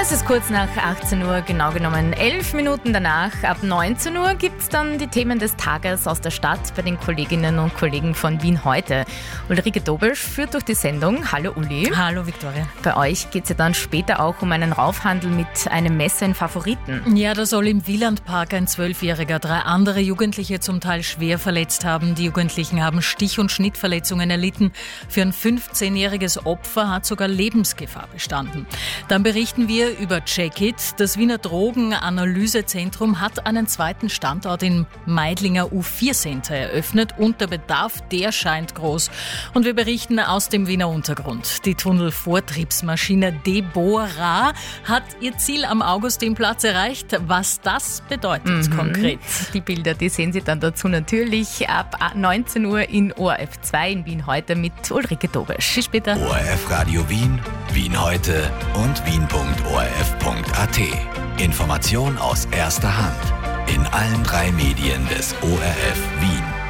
Es ist kurz nach 18 Uhr, genau genommen 11 Minuten danach. Ab 19 Uhr gibt es dann die Themen des Tages aus der Stadt bei den Kolleginnen und Kollegen von Wien heute. Ulrike Dobisch führt durch die Sendung. Hallo Uli. Hallo Viktoria. Bei euch geht es ja dann später auch um einen Raufhandel mit einem Messer in Favoriten. Ja, da soll im Wielandpark ein 12-Jähriger 3 andere Jugendliche zum Teil schwer verletzt haben. Die Jugendlichen haben Stich- und Schnittverletzungen erlitten. Für ein 15-jähriges Opfer hat sogar Lebensgefahr bestanden. Dann berichten wir über Check-It. Das Wiener Drogenanalysezentrum hat einen zweiten Standort im Meidlinger U4-Center eröffnet und der Bedarf, der scheint groß. Und wir berichten aus dem Wiener Untergrund. Die Tunnelvortriebsmaschine Deborah hat ihr Ziel am Augustimplatz erreicht. Was das bedeutet konkret. Die Bilder, die sehen Sie dann dazu natürlich ab 19 Uhr in ORF 2 in Wien heute mit Ulrike Dobisch. Bis später. ORF Radio Wien, Wien heute und wien.orf.at. Information aus erster Hand in allen 3 Medien des ORF Wien.